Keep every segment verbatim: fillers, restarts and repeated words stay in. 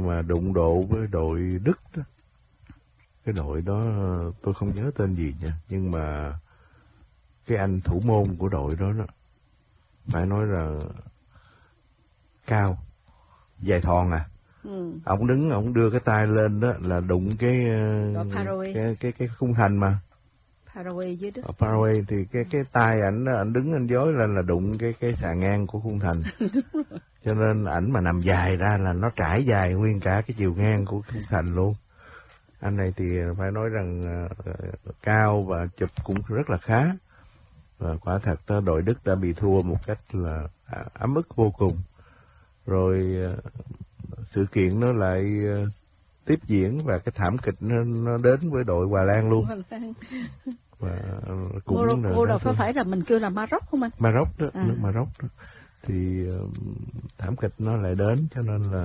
mà đụng độ với đội Đức đó. Cái đội đó tôi không nhớ tên gì nha, nhưng mà cái anh thủ môn của đội đó đó phải nói là cao, dài thon à. Ừ. Ông đứng, ông đưa cái tay lên đó là đụng cái cái cái cái khung thành mà. Paraguay dưới Đức. Ở Paraguay thì cái cái tay ảnh ảnh đứng anh dối lên là đụng cái cái xà ngang của khung thành. Cho nên ảnh mà nằm dài ra là nó trải dài nguyên cả cái chiều ngang của khung thành luôn. Anh này thì phải nói rằng uh, cao và chụp cũng rất là khá. Và quả thật đội Đức đã bị thua một cách là ấm ức vô cùng. Rồi uh, sự kiện nó lại uh, tiếp diễn và cái thảm kịch nó, nó đến với đội Hà Lan luôn. Và cũng Morocco đâu phải phải là mình kêu là Maroc không anh? Maroc đó, à. nước Maroc đó. Thì uh, thảm kịch nó lại đến, cho nên là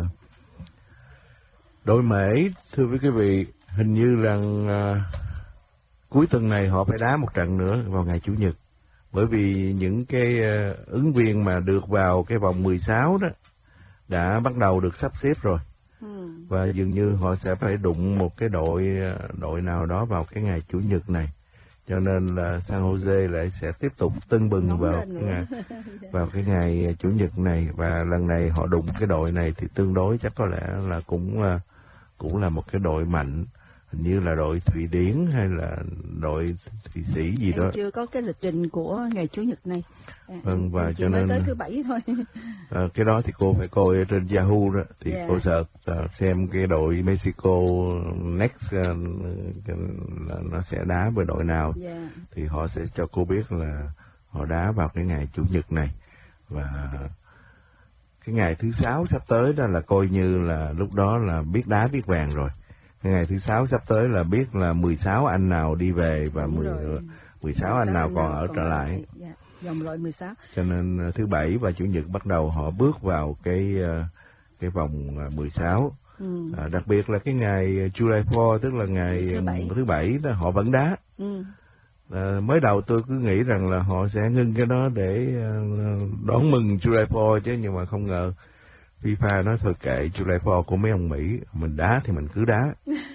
đội Mễ, thưa với quý vị, hình như rằng uh, cuối tuần này họ phải đá một trận nữa vào ngày Chủ nhật. Bởi vì những cái uh, ứng viên mà được vào cái vòng mười sáu đó đã bắt đầu được sắp xếp rồi. Ừ. Và dường như họ sẽ phải đụng một cái đội đội nào đó vào cái ngày Chủ nhật này. Cho nên là San Jose lại sẽ tiếp tục tưng bừng Nóng vào cái ngày, vào cái ngày Chủ nhật này. Và lần này họ đụng cái đội này thì tương đối chắc có lẽ là cũng cũng là một cái đội mạnh. Hình như là đội Thụy Điển hay là đội Thụy Sĩ gì em đó. Chưa có cái lịch trình của ngày Chủ nhật này. À, vâng, và cho nên tới thứ bảy thôi. À, cái đó thì cô phải coi ở trên Yahoo đó, thì yeah. cô search uh, xem cái đội Mexico next uh, là nó sẽ đá với đội nào, yeah. thì họ sẽ cho cô biết là họ đá vào cái ngày Chủ nhật này. Và cái ngày thứ sáu sắp tới đó là coi như là lúc đó là biết đá biết vàng rồi. Cái ngày thứ sáu sắp tới là biết là mười sáu anh nào đi về và mười sáu anh nào còn ở trở lại. Yeah. Dòng loại mười sáu. Cho nên thứ bảy và Chủ nhật bắt đầu họ bước vào cái cái vòng mười sáu. Ừ. À, đặc biệt là cái ngày July fourth, tức là ngày thứ bảy, thứ bảy đó họ vẫn đá. Ừ. À, mới đầu tôi cứ nghĩ rằng là họ sẽ ngưng cái đó để đón mừng July fourth chứ, nhưng mà không ngờ FIFA nói thôi kệ July fourth của mấy ông Mỹ, mình đá thì mình cứ đá.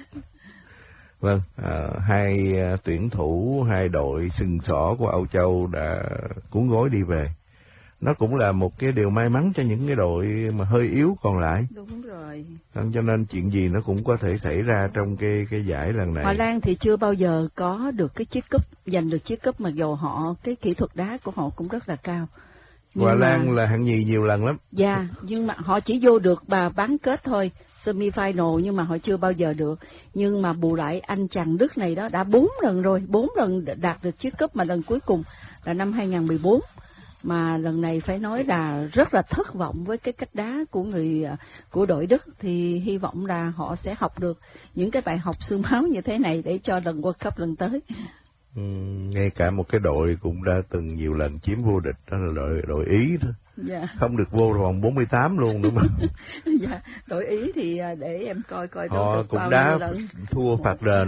Vâng, à, hai à, tuyển thủ, hai đội sừng sỏ của Âu Châu đã cuốn gối đi về. Nó cũng là một cái điều may mắn cho những cái đội mà hơi yếu còn lại. Đúng rồi. À, cho nên chuyện gì nó cũng có thể xảy ra trong cái cái giải lần này. Hà Lan thì chưa bao giờ có được cái chiếc cúp, giành được chiếc cúp, mặc dù họ cái kỹ thuật đá của họ cũng rất là cao. Hà Lan mà... là hạng nhì nhiều lần lắm. Dạ, yeah, nhưng mà họ chỉ vô được bà bán kết thôi. Semi-final, nhưng mà họ chưa bao giờ được. Nhưng mà bù lại anh chàng Đức này đó đã bốn lần rồi, bốn lần đạt được chiếc cúp, mà lần cuối cùng là năm hai không một bốn. Mà lần này phải nói là rất là thất vọng với cái cách đá của người của đội Đức, thì hy vọng là họ sẽ học được những cái bài học xương máu như thế này để cho lần World Cup lần tới. Ừ, ngay cả một cái đội cũng đã từng nhiều lần chiếm vô địch, đó là đội đội Ý đó. Dạ. Không được vô vòng bốn mươi tám luôn nữa mà. Dạ, đội Ý thì để em coi coi họ cũng đá thua phạt đền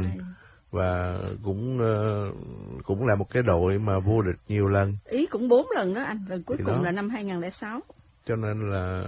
và cũng uh, cũng là một cái đội mà vô địch nhiều lần. Ý cũng bốn lần đó anh, lần cuối thì cùng đó. Là năm hai không không sáu. Cho nên là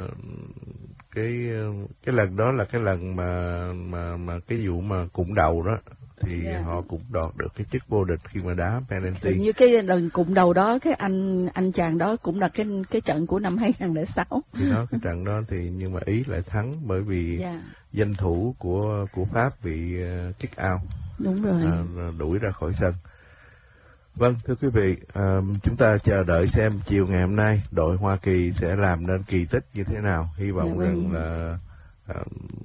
cái cái lần đó là cái lần mà mà mà cái vụ mà cụm đầu đó thì yeah. họ cũng đoạt được cái chức vô địch khi mà đá penalty. Như cái lần cụm đầu đó, cái anh anh chàng đó cũng là cái cái trận của năm hai không không sáu. Thì đó, cái trận đó thì nhưng mà Ý lại thắng bởi vì yeah. danh thủ của của Pháp bị uh, kick out. Đúng rồi. À, đuổi ra khỏi sân. Vâng, thưa quý vị, à, chúng ta chờ đợi xem chiều ngày hôm nay đội Hoa Kỳ sẽ làm nên kỳ tích như thế nào. Hy vọng yeah, rằng là à,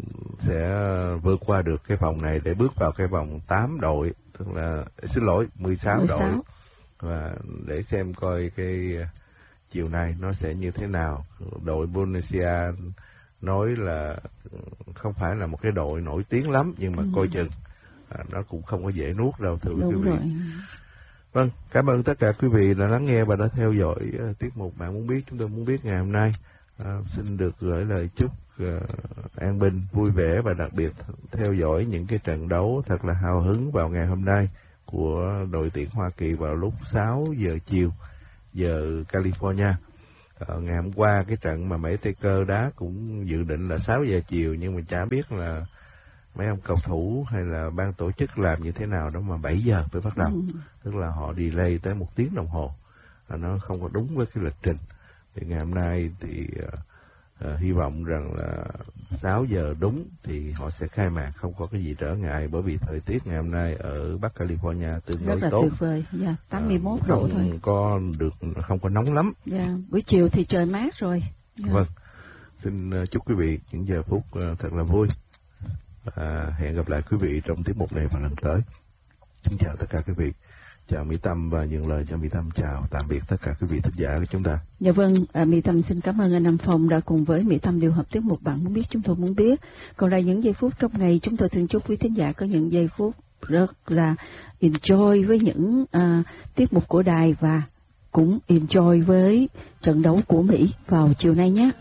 sẽ vượt qua được cái vòng này để bước vào cái vòng tám đội, tức là xin lỗi mười sáu, mười sáu đội, và để xem coi cái chiều nay nó sẽ như thế nào. Đội Indonesia nói là không phải là một cái đội nổi tiếng lắm, nhưng mà ừ. coi chừng à, nó cũng không có dễ nuốt đâu, thưa quý vị. Rồi. Vâng, cảm ơn tất cả quý vị đã lắng nghe và đã theo dõi uh, tiết mục Bạn Muốn Biết. Chúng tôi muốn biết ngày hôm nay. Uh, xin được gửi lời chúc uh, an bình, vui vẻ và đặc biệt theo dõi những cái trận đấu thật là hào hứng vào ngày hôm nay của đội tuyển Hoa Kỳ vào lúc sáu giờ chiều giờ California. Ờ, ngày hôm qua cái trận mà Mỹ Tây Cơ đá cũng dự định là sáu giờ chiều, nhưng mà chả biết là mấy ông cầu thủ hay là ban tổ chức làm như thế nào đó mà bảy giờ mới bắt đầu. Ừ. Tức là họ delay tới một tiếng đồng hồ, nó không có đúng với cái lịch trình. Thì ngày hôm nay thì uh, uh, hy vọng rằng là sáu giờ đúng thì họ sẽ khai mạc, không có cái gì trở ngại, bởi vì thời tiết ngày hôm nay ở Bắc California tương đối rất là tốt. Tuyệt vời, dạ, tám mươi mốt uh, độ thôi. Không có được, không có nóng lắm. Dạ, buổi chiều thì trời mát rồi. Dạ. Vâng, xin uh, chúc quý vị những giờ phút uh, thật là vui. À, hẹn gặp lại quý vị trong tiết mục này vào lần tới. Xin chào tất cả quý vị. Chào Mỹ Tâm và nhận lời cho Mỹ Tâm chào tạm biệt tất cả quý vị thính giả của chúng ta. Dạ vâng, à, Mỹ Tâm xin cảm ơn anh Nam Phong đã cùng với Mỹ Tâm điều hợp tiết mục Bạn Muốn Biết Chúng Tôi Muốn Biết. Còn lại những giây phút trong ngày, chúng tôi thường chúc quý thính giả có những giây phút rất là enjoy với những à, tiết mục của đài, và cũng enjoy với trận đấu của Mỹ vào chiều nay nhé.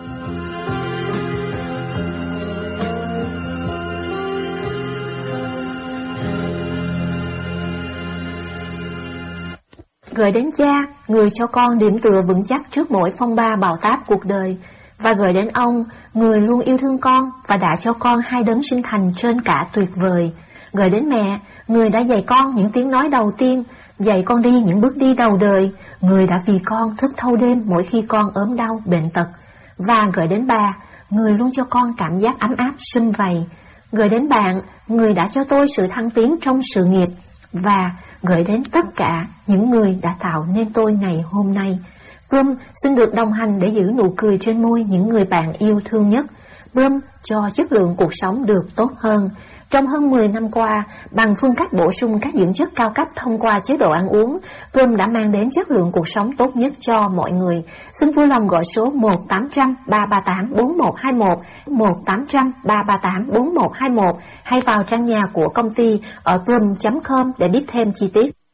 Gửi đến cha, người cho con điểm tựa vững chắc trước mỗi phong ba bão táp cuộc đời, và gửi đến ông, người luôn yêu thương con và đã cho con hai đấng sinh thành trên cả tuyệt vời. Gửi đến mẹ, người đã dạy con những tiếng nói đầu tiên, dạy con đi những bước đi đầu đời, người đã vì con thức thâu đêm mỗi khi con ốm đau, bệnh tật. Và gửi đến bà, người luôn cho con cảm giác ấm áp sum vầy. Gửi đến bạn, người đã cho tôi sự thăng tiến trong sự nghiệp. Và gửi đến tất cả những người đã tạo nên tôi ngày hôm nay. Brum xin được đồng hành để giữ nụ cười trên môi những người bạn yêu thương nhất. Brum cho chất lượng cuộc sống được tốt hơn. Trong hơn mười năm qua, bằng phương cách bổ sung các dưỡng chất cao cấp thông qua chế độ ăn uống, Brum đã mang đến chất lượng cuộc sống tốt nhất cho mọi người. Xin vui lòng gọi số một tám trăm ba ba tám bốn một hai một, một tám trăm ba ba tám bốn một hai một hay vào trang nhà của công ty ở brum chấm com để biết thêm chi tiết.